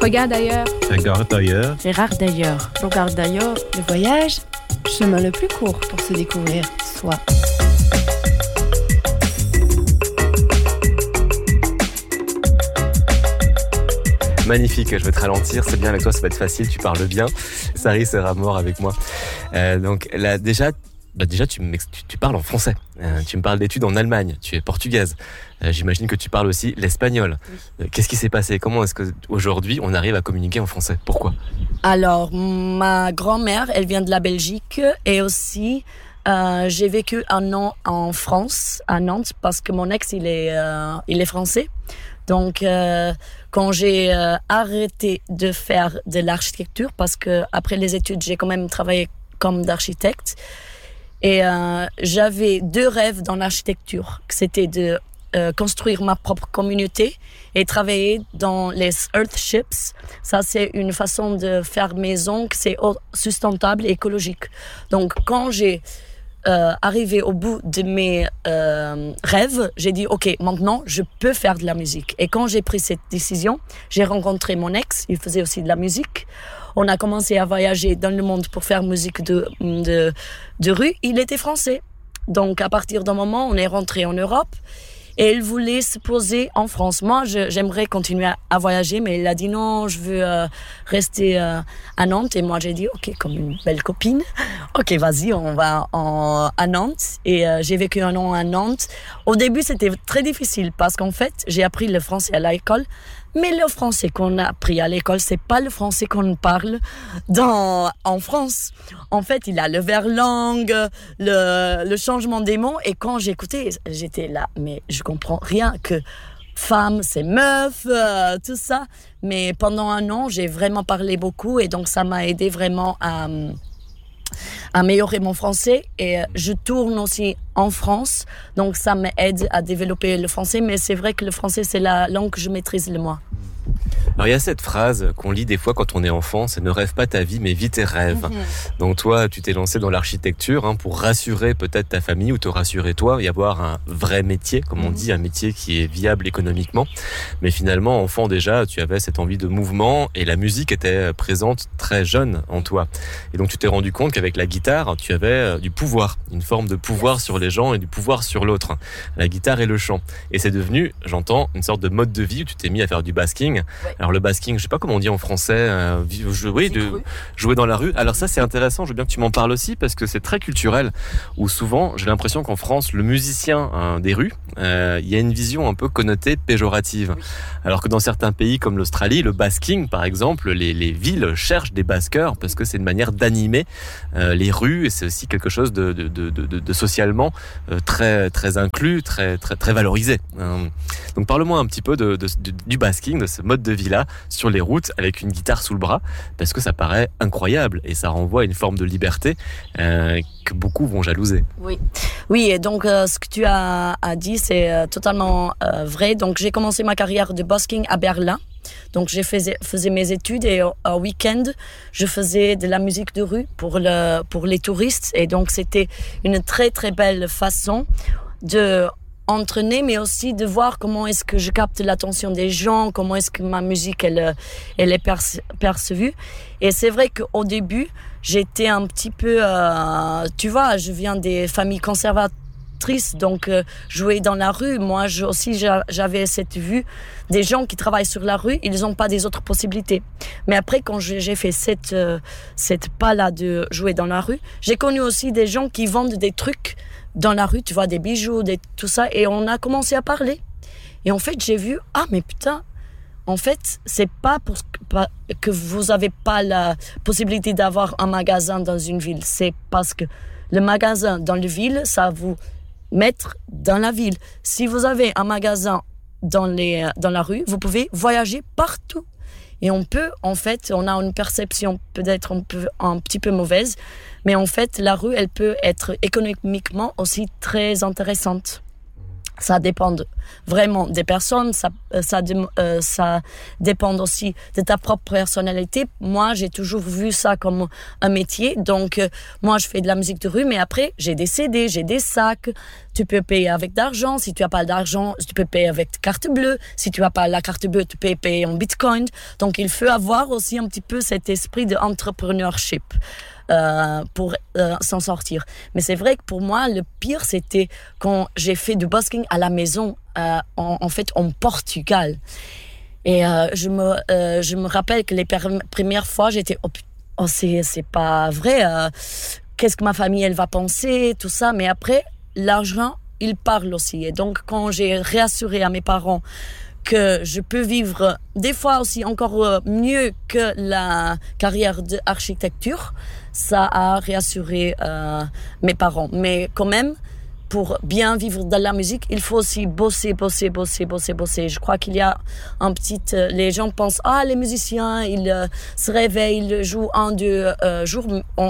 Regarde ailleurs. Regarde ailleurs. Regarde d'ailleurs. Regarde d'ailleurs. Le voyage, chemin le plus court pour se découvrir soi. Magnifique, je vais te ralentir, c'est bien avec toi, ça va être facile, tu parles bien. Sari Serra-Mort avec moi. Donc là, déjà tu parles en français. Tu me parles d'études en Allemagne, tu es portugaise. J'imagine que tu parles aussi l'espagnol. Oui. Qu'est-ce qui s'est passé? Comment est-ce qu'aujourd'hui on arrive à communiquer en français? Pourquoi? Alors, ma grand-mère, elle vient de la Belgique et aussi j'ai vécu un an en France, à Nantes, parce que mon ex, il est français. Donc, quand j'ai arrêté de faire de l'architecture, parce que après les études, j'ai quand même travaillé comme d'architecte, et j'avais 2 rêves dans l'architecture. C'était de construire ma propre communauté et travailler dans les Earthships. Ça, c'est une façon de faire maison que c'est sustentable et écologique. Donc, quand j'ai arrivé au bout de mes rêves, j'ai dit ok, maintenant je peux faire de la musique. Et quand j'ai pris cette décision, j'ai rencontré mon ex, il faisait aussi de la musique. On a commencé à voyager dans le monde pour faire musique de rue. Il était français. Donc à partir d'un moment, on est rentré en Europe et il voulait se poser en France. Moi, j'aimerais continuer à voyager, mais il a dit non, je veux rester à Nantes. Et moi, j'ai dit ok, comme une belle copine. Ok, vas-y, on va à Nantes. Et j'ai vécu un an à Nantes. Au début, c'était très difficile parce qu'en fait, j'ai appris le français à l'école. Mais le français qu'on a appris à l'école, c'est pas le français qu'on parle en France. En fait, il a le verlangue, le changement des mots. Et quand j'écoutais, j'étais là, mais je comprends rien que femme, c'est meuf, tout ça. Mais pendant un an, j'ai vraiment parlé beaucoup et donc ça m'a aidé vraiment à améliorer mon français. Et je tourne aussi en France, donc ça m'aide à développer le français. Mais c'est vrai que le français, c'est la langue que je maîtrise le moins. Alors il y a cette phrase qu'on lit des fois quand on est enfant, c'est « ne rêve pas ta vie mais vis tes rêves ». Donc toi, tu t'es lancé dans l'architecture pour rassurer peut-être ta famille ou te rassurer toi et avoir un vrai métier, comme on dit, un métier qui est viable économiquement. Mais finalement, enfant déjà, tu avais cette envie de mouvement et la musique était présente très jeune en toi. Et donc tu t'es rendu compte qu'avec la guitare, tu avais du pouvoir, une forme de pouvoir sur les gens et du pouvoir sur l'autre. La guitare et le chant. Et c'est devenu, j'entends, une sorte de mode de vie où tu t'es mis à faire du basking. Ouais. Alors le basking, je sais pas comment on dit en français, jouer dans la rue. Alors ça c'est intéressant, je veux bien que tu m'en parles aussi parce que c'est très culturel. Où souvent j'ai l'impression qu'en France, le musicien des rues, il y a une vision un peu connotée péjorative. Oui. Alors que dans certains pays comme l'Australie, le basking par exemple, les villes cherchent des baskeurs parce que c'est une manière d'animer les rues et c'est aussi quelque chose de socialement très très inclus, très très très valorisé. Donc parle-moi un petit peu du basking, de ce mode de vie-là, sur les routes, avec une guitare sous le bras, parce que ça paraît incroyable et ça renvoie à une forme de liberté que beaucoup vont jalouser. Oui, et donc ce que tu as dit, c'est totalement vrai. Donc j'ai commencé ma carrière de basking à Berlin. Donc je faisais mes études et au week-end, je faisais de la musique de rue pour les touristes. Et donc c'était une très très belle façon de entraîner, mais aussi de voir comment est-ce que je capte l'attention des gens, comment est-ce que ma musique elle est perçue. Et c'est vrai qu'au début, j'étais un petit peu, tu vois, je viens des familles conservatrices, donc jouer dans la rue, moi aussi j'avais cette vue des gens qui travaillent sur la rue, ils n'ont pas des autres possibilités. Mais après, quand j'ai fait cette pas-là de jouer dans la rue, j'ai connu aussi des gens qui vendent des trucs dans la rue, tu vois, des bijoux, tout ça, et on a commencé à parler. Et en fait, j'ai vu, mais putain, en fait, c'est pas que vous avez pas la possibilité d'avoir un magasin dans une ville, c'est parce que le magasin dans la ville, ça vous mettre dans la ville. Si vous avez un magasin dans la rue, vous pouvez voyager partout. Et on a une perception peut-être un petit peu mauvaise, mais en fait, la rue, elle peut être économiquement aussi très intéressante. Ça dépend vraiment des personnes, ça dépend aussi de ta propre personnalité. Moi, j'ai toujours vu ça comme un métier. Donc, moi, je fais de la musique de rue, mais après, j'ai des CD, j'ai des sacs. Tu peux payer avec d'argent. Si tu n'as pas d'argent, tu peux payer avec carte bleue. Si tu n'as pas la carte bleue, tu peux payer en Bitcoin. Donc, il faut avoir aussi un petit peu cet esprit d'entrepreneurship pour s'en sortir. Mais c'est vrai que pour moi, le pire, c'était quand j'ai fait du busking à la maison, en fait, en Portugal. Et je me rappelle que les premières fois, j'étais c'est pas vrai. Qu'est-ce que ma famille elle va penser, tout ça. Mais après, l'argent, il parle aussi. Et donc, quand j'ai réassuré à mes parents que je peux vivre des fois aussi encore mieux que la carrière d'architecture, ça a réassuré mes parents. Mais quand même, pour bien vivre de la musique, il faut aussi bosser. Je crois qu'il y a les gens pensent, les musiciens, ils se réveillent, ils jouent un, deux jours,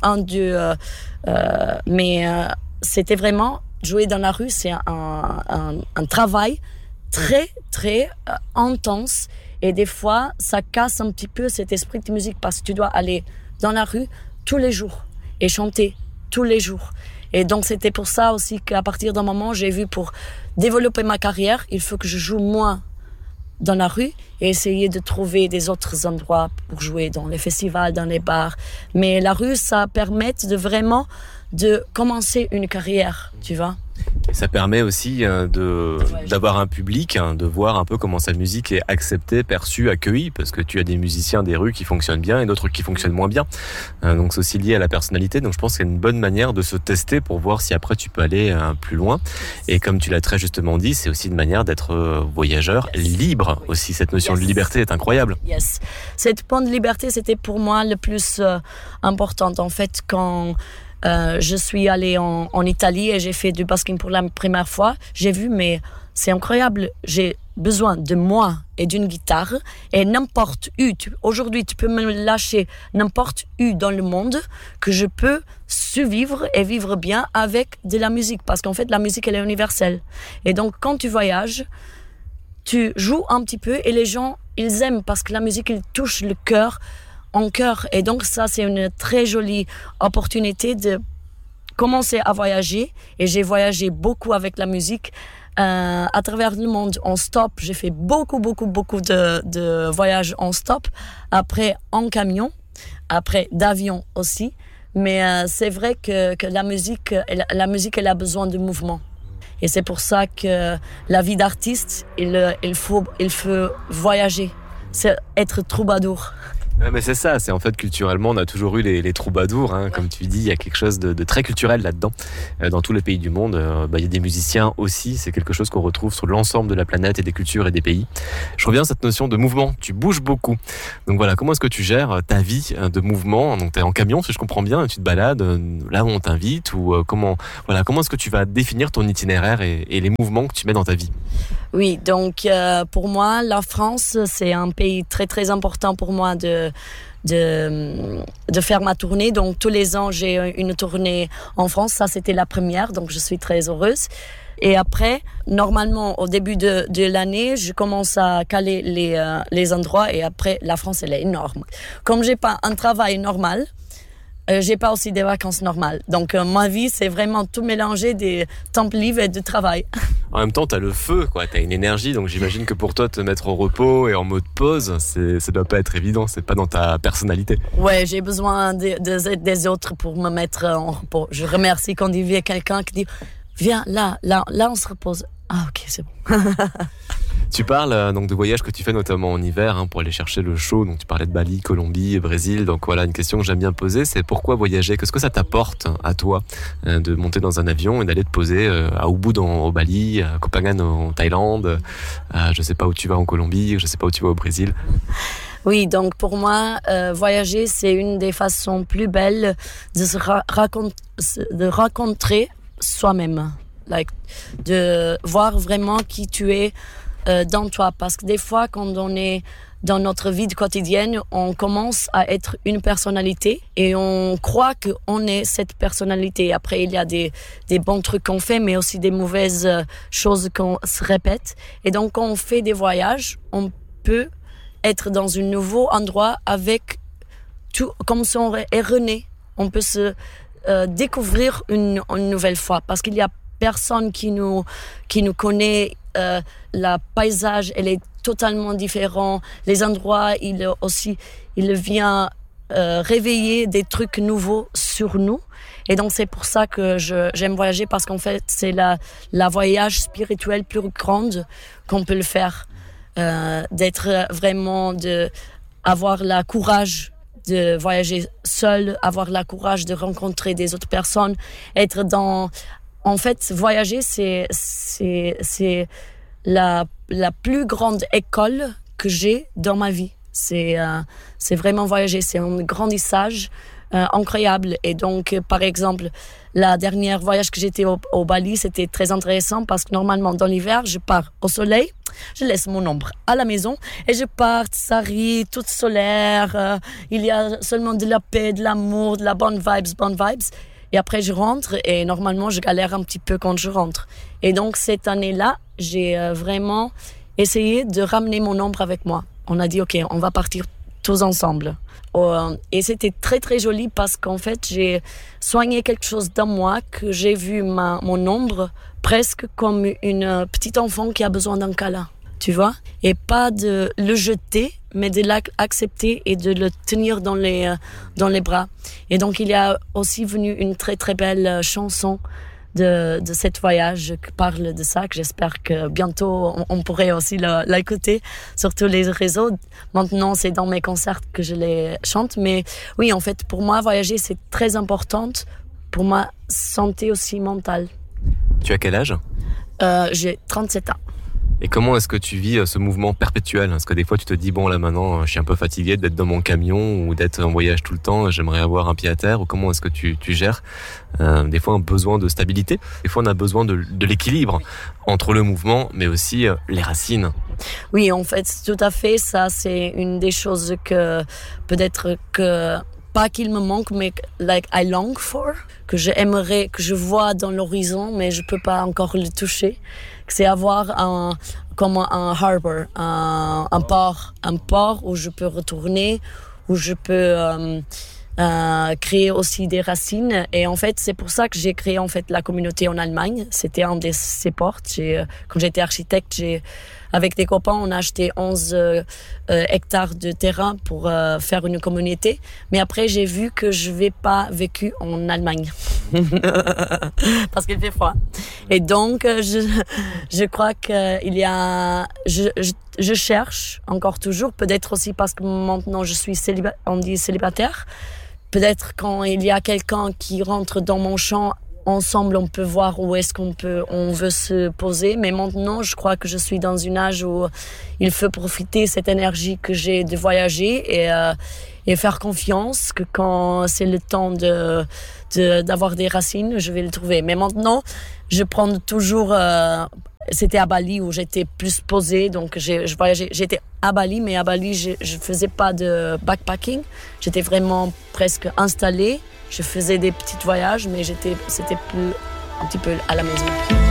mais c'était vraiment, jouer dans la rue, c'est un travail très, très intense. Et des fois, ça casse un petit peu cet esprit de musique parce que tu dois aller dans la rue tous les jours et chanter tous les jours. Et donc, c'était pour ça aussi qu'à partir d'un moment, j'ai vu pour développer ma carrière, il faut que je joue moins dans la rue et essayer de trouver des autres endroits pour jouer dans les festivals, dans les bars. Mais la rue, ça permet vraiment de commencer une carrière, tu vois. Et ça permet aussi d'avoir un public, de voir un peu comment sa musique est acceptée, perçue, accueillie, parce que tu as des musiciens des rues qui fonctionnent bien et d'autres qui fonctionnent moins bien. Donc c'est aussi lié à la personnalité. Donc je pense que c'est une bonne manière de se tester pour voir si après tu peux aller plus loin. Et comme tu l'as très justement dit, c'est aussi une manière d'être voyageur libre aussi. Cette notion de liberté est incroyable. Yes. Cette point de liberté, c'était pour moi le plus important. En fait, quand je suis allée en Italie et j'ai fait du busking pour la première fois, j'ai vu, mais c'est incroyable, j'ai besoin de moi et d'une guitare et n'importe où, aujourd'hui tu peux me lâcher n'importe où dans le monde que je peux survivre et vivre bien avec de la musique parce qu'en fait la musique elle est universelle et donc quand tu voyages, tu joues un petit peu et les gens ils aiment parce que la musique elle touche le cœur en cœur. Et donc, ça, c'est une très jolie opportunité de commencer à voyager. Et j'ai voyagé beaucoup avec la musique à travers le monde en stop. J'ai fait beaucoup de voyages en stop. Après, en camion. Après, d'avion aussi. Mais c'est vrai que la musique, elle a besoin de mouvement. Et c'est pour ça que la vie d'artiste, il faut voyager. C'est être troubadour. Ouais, mais c'est ça, c'est en fait culturellement on a toujours eu les troubadours, comme tu dis, il y a quelque chose de très culturel là-dedans. Dans tous les pays du monde, il y a des musiciens aussi, c'est quelque chose qu'on retrouve sur l'ensemble de la planète et des cultures et des pays. Je reviens à cette notion de mouvement, tu bouges beaucoup. Donc voilà, comment est-ce que tu gères ta vie de mouvement? Donc tu es en camion, si je comprends bien, tu te balades là où on t'invite ou comment est-ce que tu vas définir ton itinéraire et les mouvements que tu mets dans ta vie? Oui, donc pour moi, la France, c'est un pays très très important pour moi de faire ma tournée. Donc tous les ans, j'ai une tournée en France. Ça, c'était la première, donc je suis très heureuse. Et après, normalement, au début de l'année, je commence à caler les endroits. Et après, la France, elle est énorme. Comme j'ai pas un travail normal, j'ai pas aussi des vacances normales. Donc ma vie, c'est vraiment tout mélanger des temps libres et de travail. En même temps, t'as le feu, quoi. T'as une énergie, donc j'imagine que pour toi, te mettre au repos et en mode pause, ça doit pas être évident. C'est pas dans ta personnalité. Ouais, j'ai besoin des autres pour me mettre en repos. Je remercie quand il y a quelqu'un qui dit viens là, on se repose. Ah ok, c'est bon. Tu parles donc de voyages que tu fais notamment en hiver pour aller chercher le chaud. Donc tu parlais de Bali, Colombie, Brésil. Donc voilà, une question que j'aime bien poser, c'est pourquoi voyager? Qu'est-ce que ça t'apporte à toi de monter dans un avion et d'aller te poser à Ubud au Bali, à Koh Phangan en Thaïlande, je sais pas où tu vas en Colombie, je sais pas où tu vas au Brésil? Oui, donc pour moi, voyager, c'est une des façons plus belles de rencontrer soi-même. De voir vraiment qui tu es dans toi. Parce que des fois, quand on est dans notre vie quotidienne, on commence à être une personnalité et on croit qu'on est cette personnalité. Après, il y a des bons trucs qu'on fait, mais aussi des mauvaises choses qu'on se répète. Et donc, quand on fait des voyages, on peut être dans un nouveau endroit avec tout, comme si on est rené. On peut se découvrir une nouvelle fois parce qu'il y a personne qui nous connaît. La paysage, elle est totalement différent. Les endroits, il vient réveiller des trucs nouveaux sur nous. Et donc, c'est pour ça que j'aime voyager parce qu'en fait, c'est la voyage spirituel plus grande qu'on peut le faire. D'être vraiment, avoir le courage de voyager seul, avoir le courage de rencontrer des autres personnes, être dans... En fait, voyager, c'est la plus grande école que j'ai dans ma vie. C'est vraiment voyager, c'est un grandissage incroyable. Et donc, par exemple, la dernière voyage que j'étais au Bali, c'était très intéressant parce que normalement, dans l'hiver, je pars au soleil, je laisse mon ombre à la maison et je pars, ça rit, toute solaire, il y a seulement de la paix, de l'amour, de la bonne vibes. Et après, je rentre et normalement, je galère un petit peu quand je rentre. Et donc, cette année-là, j'ai vraiment essayé de ramener mon ombre avec moi. On a dit, OK, on va partir tous ensemble. Et c'était très, très joli parce qu'en fait, j'ai soigné quelque chose dans moi que j'ai vu mon ombre presque comme une petite enfant qui a besoin d'un câlin, tu vois? Et pas de le jeter, mais de l'accepter et de le tenir dans les bras. Et donc, il y a aussi venu une très, très belle chanson de cette voyage qui parle de ça, que j'espère que bientôt on pourrait aussi l'écouter sur tous les réseaux. Maintenant, c'est dans mes concerts que je les chante. Mais oui, en fait, pour moi, voyager, c'est très important pour ma santé aussi mentale. Tu as quel âge ? J'ai 37 ans. Et comment est-ce que tu vis ce mouvement perpétuel ? Parce que des fois, tu te dis, bon, là, maintenant, je suis un peu fatigué d'être dans mon camion ou d'être en voyage tout le temps, j'aimerais avoir un pied à terre. Ou comment est-ce que tu gères des fois un besoin de stabilité ? Des fois, on a besoin de l'équilibre entre le mouvement, mais aussi les racines. Oui, en fait, tout à fait. Ça, c'est une des choses que peut-être que... pas qu'il me manque, mais I long for, que j'aimerais, que je vois dans l'horizon, mais je peux pas encore le toucher. C'est avoir comme un harbor, un port où je peux retourner, où je peux créer aussi des racines. Et en fait, c'est pour ça que j'ai créé en fait la communauté en Allemagne. C'était un de ces portes. Quand j'étais architecte, avec des copains, on a acheté 11 hectares de terrain pour faire une communauté. Mais après, j'ai vu que je vais pas vécu en Allemagne. Parce qu'il fait froid. Et donc, je crois qu'il y a... Je cherche encore toujours, peut-être aussi parce que maintenant je suis célibataire. Peut-être quand il y a quelqu'un qui rentre dans mon champ, ensemble, on peut voir où est-ce on veut se poser. Mais maintenant, je crois que je suis dans un âge où il faut profiter de cette énergie que j'ai de voyager et faire confiance que quand c'est le temps d'avoir des racines, je vais le trouver. Mais maintenant, je prends toujours... c'était à Bali où j'étais plus posée, donc je voyageais. J'étais à Bali, mais à Bali, je faisais pas de backpacking. J'étais vraiment presque installée. Je faisais des petits voyages, mais c'était plus un petit peu à la maison.